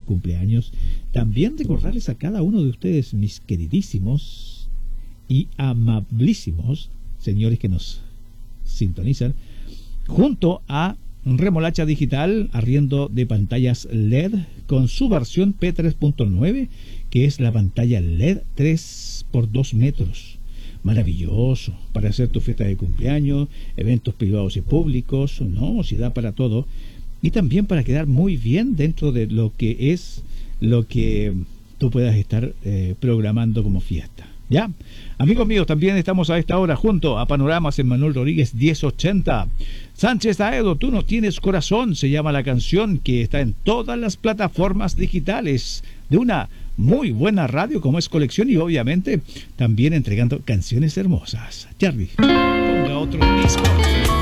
cumpleaños. También recordarles a cada uno de ustedes, mis queridísimos y amabilísimos señores que nos sintonizan, junto a Remolacha Digital, arriendo de pantallas LED con su versión P3.9, que es la pantalla LED 3 por 2 metros. Maravilloso para hacer tu fiesta de cumpleaños, eventos privados y públicos, no, si da para todo. Y también para quedar muy bien dentro de lo que es lo que tú puedas estar programando como fiesta. ¿Ya? Amigos míos, también estamos a esta hora junto a Panoramas en Manuel Rodríguez 1080. Sánchez Aedo, tú no tienes corazón, se llama la canción, que está en todas las plataformas digitales de una muy buena radio como es Colección, y obviamente también entregando canciones hermosas. Charlie, ponga otro disco.